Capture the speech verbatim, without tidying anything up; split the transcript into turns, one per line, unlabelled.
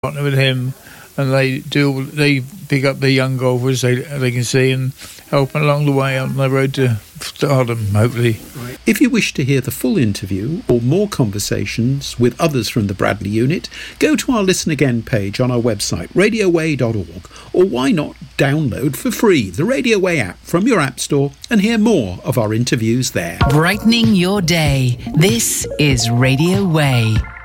partner with him, and they do they pick up the young golfers they they can see and help them along the way on the road to stardom, hopefully.
If you wish to hear the full interview or more conversations with others from the Bradley unit, go to our Listen Again page on our website, radio way dot org, or why not download for free the Radio Way app from your app store and hear more of our interviews there.
Brightening your day. This is Radio Way.